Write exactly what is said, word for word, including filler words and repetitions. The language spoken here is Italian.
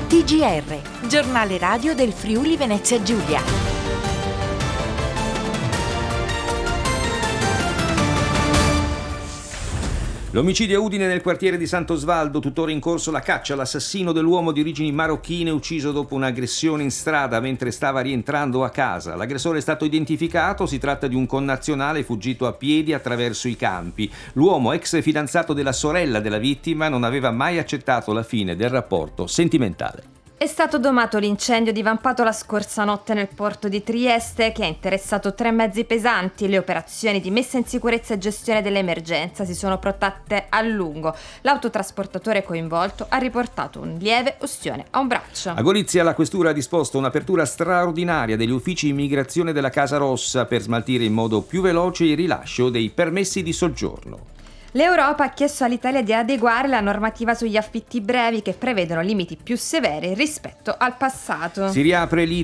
T G R, giornale radio del Friuli Venezia Giulia. L'omicidio a Udine nel quartiere di Sant'Osvaldo, tuttora in corso la caccia all'assassino dell'uomo di origini marocchine ucciso dopo un'aggressione in strada mentre stava rientrando a casa. L'aggressore è stato identificato, si tratta di un connazionale fuggito a piedi attraverso i campi. L'uomo, ex fidanzato della sorella della vittima, non aveva mai accettato la fine del rapporto sentimentale. È stato domato l'incendio divampato la scorsa notte nel porto di Trieste che ha interessato tre mezzi pesanti. Le operazioni di messa in sicurezza e gestione dell'emergenza si sono protratte a lungo. L'autotrasportatore coinvolto ha riportato un lieve ustione a un braccio. A Gorizia la questura ha disposto un'apertura straordinaria degli uffici immigrazione della Casa Rossa per smaltire in modo più veloce il rilascio dei permessi di soggiorno. L'Europa ha chiesto all'Italia di adeguare la normativa sugli affitti brevi che prevedono limiti più severi rispetto al passato. Si riapre l'iter